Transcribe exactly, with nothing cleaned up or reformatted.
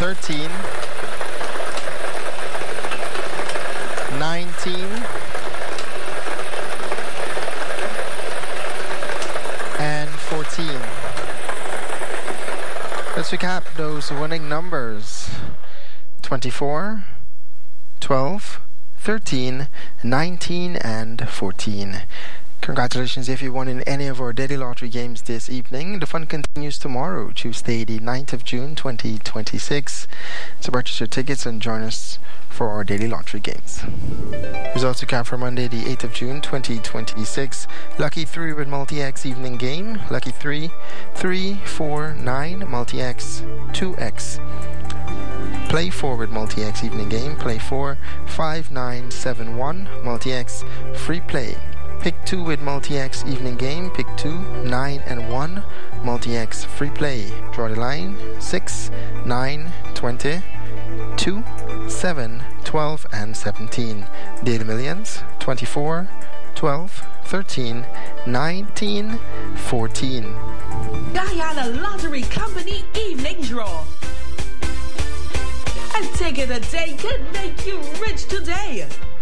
thirteen, nineteen, and fourteen. Let's recap those winning numbers: twenty-four, twelve, thirteen, nineteen, and fourteen. Congratulations if you won in any of our daily lottery games this evening. The fun continues tomorrow, Tuesday the ninth of June twenty twenty-six. So purchase your tickets and join us for our daily lottery games. Results to count for Monday the eighth of June twenty twenty-six. Lucky three with Multi-X evening game. Lucky three, three, four, nine, Multi-X, two X. Play four with Multi-X evening game. Play four, five, nine, seven, one, Multi-X, free play. Pick two with Multi-X evening game. Pick two, nine, and one, Multi-X, free play. Draw the line, six, nine, twenty, two, seven, twelve, and seventeen. Daily Millions, twenty-four, twelve, thirteen, nineteen, fourteen. Guyana Lottery Company evening draw. A ticket a day could make you rich today.